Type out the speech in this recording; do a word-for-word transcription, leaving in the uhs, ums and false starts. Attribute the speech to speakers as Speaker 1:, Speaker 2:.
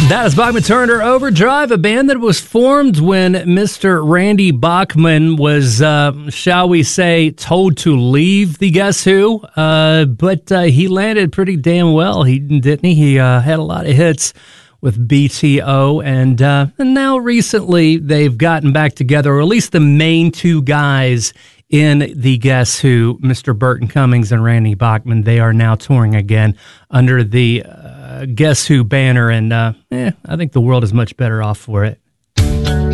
Speaker 1: That is Bachman Turner Overdrive, a band that was formed when Mister Randy Bachman was, uh, shall we say, told to leave the Guess Who. Uh, but uh, he landed pretty damn well, he didn't he? He uh, had a lot of hits with B T O, and, uh, and now recently they've gotten back together, or at least the main two guys in the Guess Who, Mister Burton Cummings and Randy Bachman. They are now touring again under the uh, Guess Who banner, and uh, eh, I think the world is much better off for it.